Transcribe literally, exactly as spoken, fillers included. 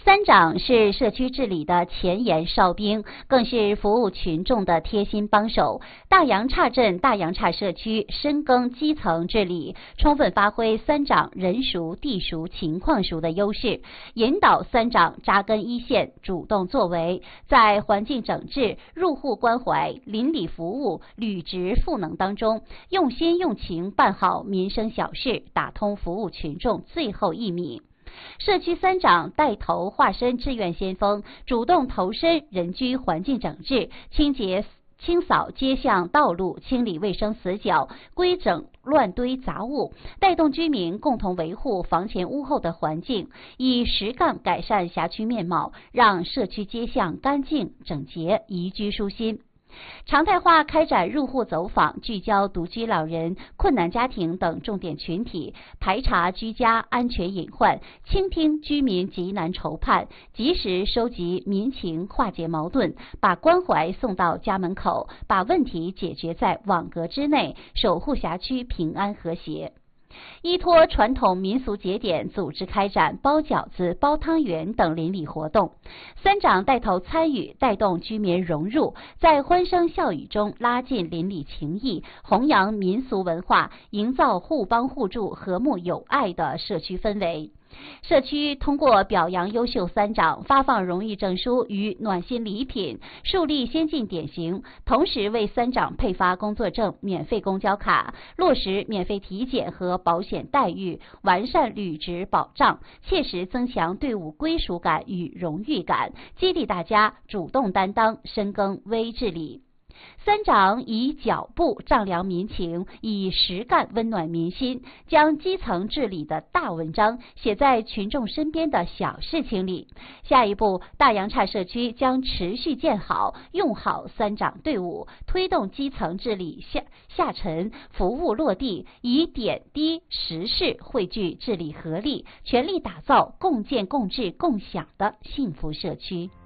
三长是社区治理的前沿哨兵，更是服务群众的贴心帮手。大洋岔镇大洋岔社区深耕基层治理，充分发挥三长人熟地熟情况熟的优势，引导三长扎根一线，主动作为，在环境整治、入户关怀、邻里服务、履职赋能当中，用心用情办好民生小事，打通服务群众最后一米。社区三长带头化身志愿先锋，主动投身人居环境整治、清洁清扫街巷道路、清理卫生死角、规整乱堆杂物，带动居民共同维护房前屋后的环境，以实干改善辖区面貌，让社区街巷干净整洁、宜居舒心。常态化开展入户走访，聚焦独居老人、困难家庭等重点群体，排查居家安全隐患，倾听居民急难愁盼，及时收集民情，化解矛盾，把关怀送到家门口，把问题解决在网格之内，守护辖区平安和谐。依托传统民俗节点，组织开展包饺子、包汤圆等邻里活动。三长带头参与，带动居民融入，在欢声笑语中拉近邻里情谊，弘扬民俗文化，营造互帮互助、和睦友爱的社区氛围。社区通过表扬优秀三长，发放荣誉证书与暖心礼品，树立先进典型，同时为三长配发工作证、免费公交卡，落实免费体检和保险待遇，完善履职保障，切实增强队伍归属感与荣誉感，激励大家主动担当，深耕微治理。三长以脚步丈量民情，以实干温暖民心，将基层治理的大文章写在群众身边的小事情里。下一步，大洋岔社区将持续建好、用好三长队伍，推动基层治理下下沉，服务落地，以点滴实事汇聚治理合力，全力打造共建共治共享的幸福社区。